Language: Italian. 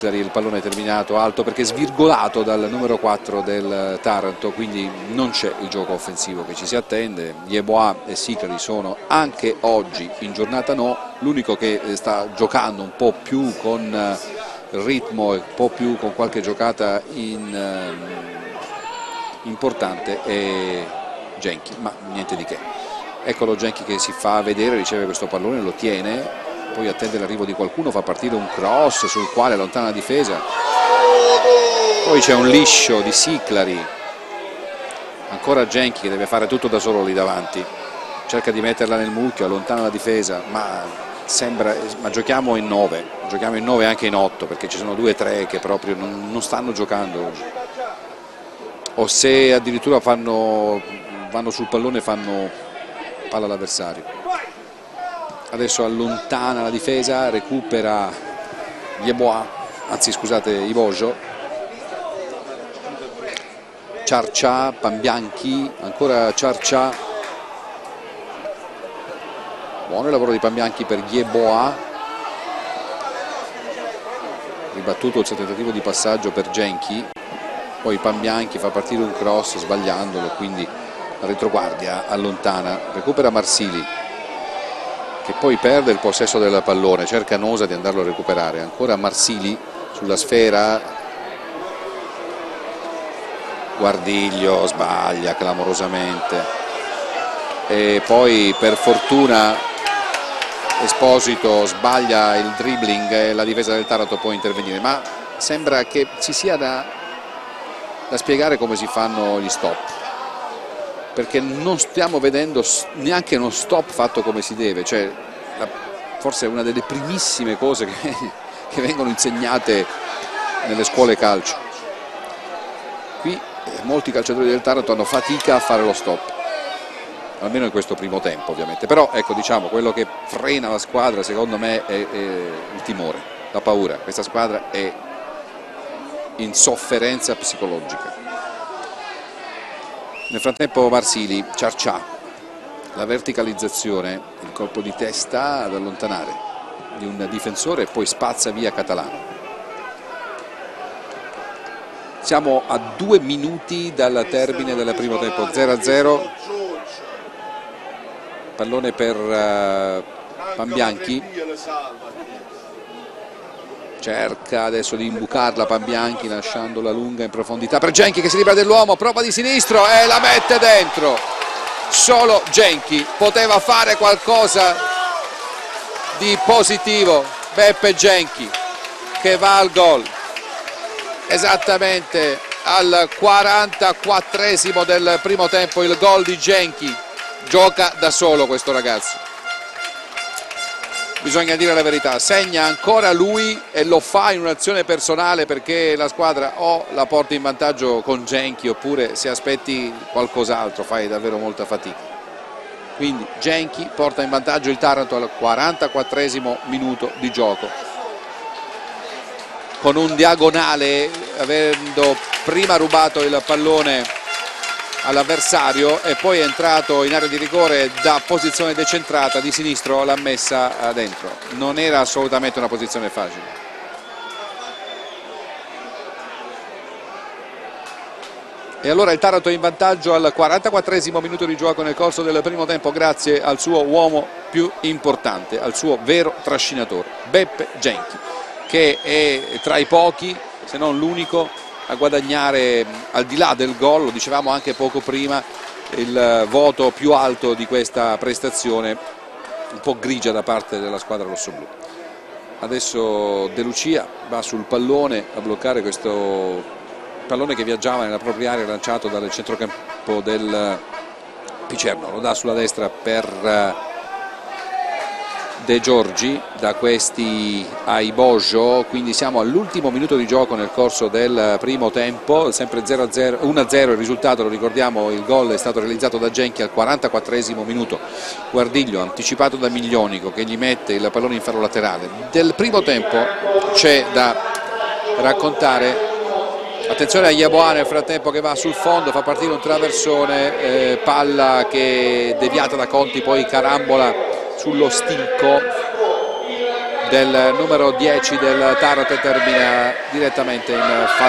il pallone è terminato alto perché svirgolato dal numero 4 del Taranto, quindi non c'è il gioco offensivo che ci si attende. Yeboah e Siclari sono anche oggi in giornata no, l'unico che sta giocando un po' più con ritmo e un po' più con qualche giocata importante è Genchi, ma niente di che. Eccolo Genchi che si fa vedere, riceve questo pallone, lo tiene, poi attende l'arrivo di qualcuno, fa partire un cross sul quale allontana la difesa, poi c'è un liscio di Siclari, ancora Genchi che deve fare tutto da solo lì davanti, cerca di metterla nel mucchio, allontana la difesa, ma giochiamo in 9 anche in 8, perché ci sono 2-3 che proprio non stanno giocando oggi, o se addirittura vanno sul pallone fanno palla all'avversario. Adesso allontana la difesa, recupera Yeboah, anzi scusate Ibojo, Ciarcia, Pambianchi, ancora Ciarcia, buono il lavoro di Pambianchi per Yeboah, ribattuto il suo tentativo di passaggio per Genchi, poi Pambianchi fa partire un cross sbagliandolo, quindi la retroguardia allontana, recupera Marsili che poi perde il possesso del pallone, cerca Nosa di andarlo a recuperare, ancora Marsili sulla sfera, Guardiglio sbaglia clamorosamente e poi per fortuna Esposito sbaglia il dribbling e la difesa del Taranto può intervenire, ma sembra che ci sia da spiegare come si fanno gli stop, perché non stiamo vedendo neanche uno stop fatto come si deve, cioè forse è una delle primissime cose che vengono insegnate nelle scuole calcio. Qui molti calciatori del Taranto hanno fatica a fare lo stop, almeno in questo primo tempo ovviamente, però ecco, diciamo, quello che frena la squadra secondo me è il timore, la paura. Questa squadra è in sofferenza psicologica. Nel frattempo Marsili, Ciarcia, la verticalizzazione, il colpo di testa ad allontanare di un difensore e poi spazza via Catalano. Siamo a 2 minuti dal termine del primo tempo, 0-0, pallone per Pambianchi, cerca adesso di imbucarla Pambianchi lasciandola lunga in profondità per Genchi che si libera dell'uomo, prova di sinistro e la mette dentro. Solo Genchi poteva fare qualcosa di positivo, Beppe Genchi che va al gol esattamente al 44esimo del primo tempo, il gol di Genchi. Gioca da solo questo ragazzo, bisogna dire la verità, segna ancora lui e lo fa in un'azione personale perché la squadra o la porta in vantaggio con Genchi oppure se aspetti qualcos'altro fai davvero molta fatica. Quindi Genchi porta in vantaggio il Taranto al 44esimo minuto di gioco con un diagonale, avendo prima rubato il pallone all'avversario e poi è entrato in area di rigore da posizione decentrata di sinistro, l'ha messa dentro. Non era assolutamente una posizione facile. E allora il Taranto è in vantaggio al 44esimo minuto di gioco nel corso del primo tempo grazie al suo uomo più importante, al suo vero trascinatore, Beppe Genchi, che è tra i pochi, se non l'unico, a guadagnare, al di là del gol, lo dicevamo anche poco prima, il voto più alto di questa prestazione un po' grigia da parte della squadra rossoblù. Adesso De Lucia va sul pallone a bloccare questo pallone che viaggiava nella propria area lanciato dal centrocampo del Picerno, lo dà sulla destra per De Giorgi, da questi a Ibojo, quindi siamo all'ultimo minuto di gioco nel corso del primo tempo, sempre 0-0, 1-0 il risultato, lo ricordiamo, il gol è stato realizzato da Genchi al 44esimo minuto, Guardiglio anticipato da Miglionico che gli mette il pallone in fallo laterale. Del primo tempo c'è da raccontare, attenzione a Yeboah nel frattempo che va sul fondo, fa partire un traversone, palla che è deviata da Conti, poi carambola sullo stinco del numero 10 del Taranto e termina direttamente in fase